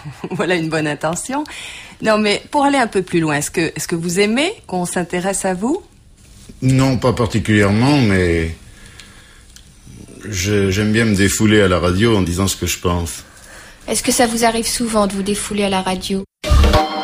Voilà une bonne intention. Non, mais pour aller un peu plus loin, est-ce que vous aimez qu'on s'intéresse à vous? Non, pas particulièrement, mais j'aime bien me défouler à la radio en disant ce que je pense. Est-ce que ça vous arrive souvent de vous défouler à la radio?